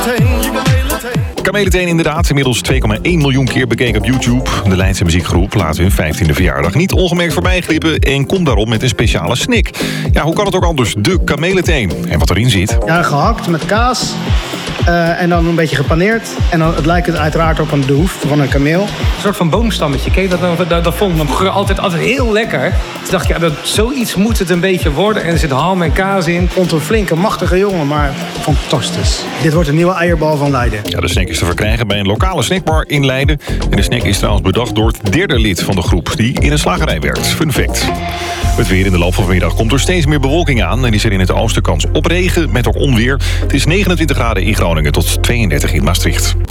Kameleteen inderdaad, inmiddels 2,1 miljoen keer bekeken op YouTube. De Leidse muziekgroep laat hun 15e verjaardag niet ongemerkt voorbij glippen en komt daarom met een speciale snack. Ja, hoe kan het ook anders? De kameleteen. En wat erin zit? Ja, gehakt met kaas. En dan een beetje gepaneerd. En dan het lijkt het uiteraard op de hoef van een kameel. Een soort van boomstammetje. Kijk, dat vond ik me altijd heel lekker. Toen dacht ik, ja, zoiets moet het een beetje worden. En er zit ham en kaas in. Vond een flinke, machtige jongen, maar fantastisch. Dit wordt een nieuwe eierbal van Leiden. Ja, de snack is te verkrijgen bij een lokale snackbar in Leiden. En de snack is trouwens bedacht door het derde lid van de groep, die in een slagerij werkt. Fun fact. Het weer in de loop van vanmiddag komt er steeds meer bewolking aan. En is er in het oosten kans op regen met ook onweer. Het is 29 graden in Groningen tot 32 in Maastricht.